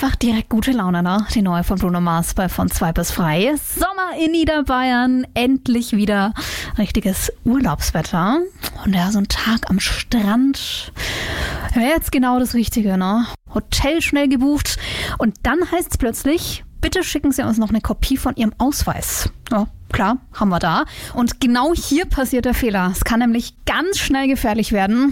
einfach direkt gute Laune, ne? Die neue von Bruno Mars bei Von 2 bis frei. Sommer in Niederbayern, endlich wieder richtiges Urlaubswetter. Und ja, so ein Tag am Strand wäre jetzt genau das Richtige, ne? Hotel schnell gebucht und dann heißt es plötzlich, bitte schicken Sie uns noch eine Kopie von Ihrem Ausweis. Ja, klar, haben wir da. Und genau hier passiert der Fehler. Es kann nämlich ganz schnell gefährlich werden.